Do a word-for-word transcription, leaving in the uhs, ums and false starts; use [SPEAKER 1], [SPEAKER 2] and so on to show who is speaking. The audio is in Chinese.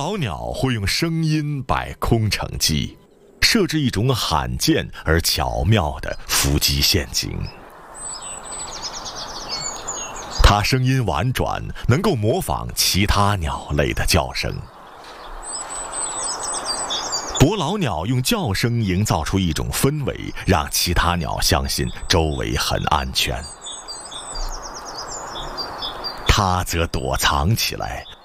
[SPEAKER 1] 老鸟会用声音摆空城计，设置一种罕见而巧妙的伏击陷阱。它声音婉转，能够模仿其他鸟类的叫声。伯劳鸟用叫声营造出一种氛围，让其他鸟相信周围很安全。它则躲藏起来，